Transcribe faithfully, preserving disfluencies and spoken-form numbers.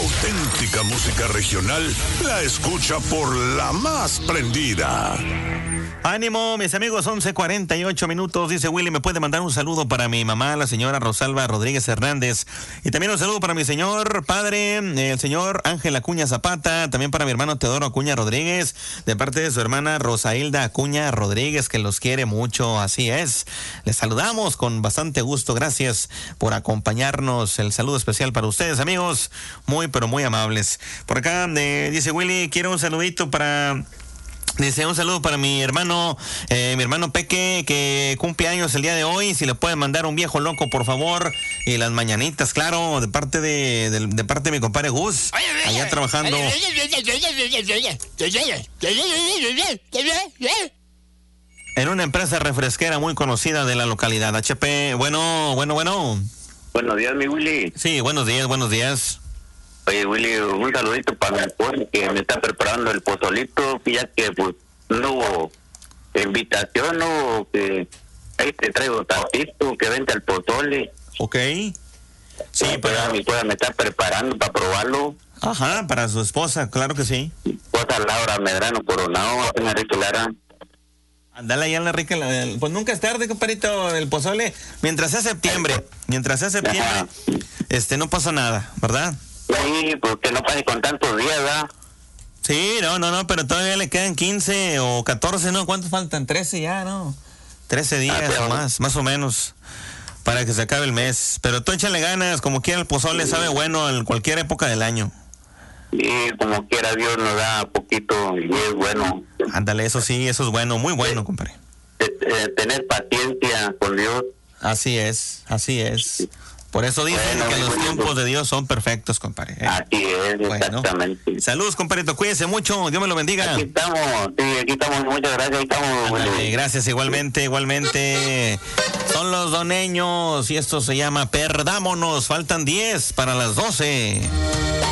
auténtica música regional la escucha por la más prendida. Ánimo, mis amigos, once cuarenta y ocho minutos. Dice Willy, ¿me puede mandar un saludo para mi mamá, la señora Rosalba Rodríguez Hernández? Y también un saludo para mi señor padre, el señor Ángel Acuña Zapata. También para mi hermano Teodoro Acuña Rodríguez, de parte de su hermana Rosailda Acuña Rodríguez, que los quiere mucho. Así es. Les saludamos con bastante gusto. Gracias por acompañarnos. El saludo especial para ustedes, amigos. Muy, pero muy amables. Por acá eh, dice Willy, quiero un saludito para... Dice, un saludo para mi hermano, eh, mi hermano Peque, que cumple años el día de hoy. Si le pueden mandar un viejo loco, por favor. Y las mañanitas, claro, de parte de, de, de parte de mi compadre Gus, allá trabajando. En una empresa refresquera muy conocida de la localidad. H P, bueno, bueno, bueno. Buenos días, mi Willy. Sí, buenos días, buenos días. Oye, Willy, un saludito para mi esposa que me está preparando el pozolito, ya que pues no hubo invitación, no hubo que ahí te traigo tantito, que vente al pozole. Ok. Sí, pero para mi esposa me está preparando para probarlo. Ajá, para su esposa, claro que sí. Mi esposa Laura Medrano Coronado, apenas Lara. Andale allá en la rica, pues nunca es tarde, compadrito, el pozole, mientras sea septiembre, mientras sea septiembre, Ajá. este, no pasa nada, ¿verdad? Sí, porque no pase con tantos días, ¿verdad? Sí, no, no, no, pero todavía le quedan quince o catorce, ¿no? ¿Cuántos faltan? trece ya, ¿no? trece días ah, o más, más o menos, para que se acabe el mes. Pero tú échale ganas, como quiera el pozole sí. Sabe bueno en cualquier época del año. Sí, como quiera Dios nos da poquito y es bueno. Ándale, eso sí, eso es bueno, muy bueno, compadre. Tener paciencia con Dios. Así es, así es. Por eso dicen bueno, que los bueno, tiempos de Dios son perfectos, compadre. ¿eh? Así es, bueno, exactamente. Saludos, compadrito, cuídense mucho, Dios me lo bendiga. Aquí estamos, sí, aquí estamos, muchas gracias, aquí estamos. Ándale, bueno. Gracias, igualmente, igualmente. Son los doneños y esto se llama Perdámonos, faltan diez para las doce.